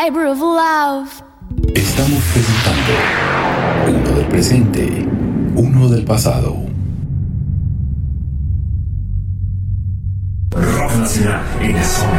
labor of love. Estamos presentando uno del presente, uno del pasado. Rock nacional en la zona.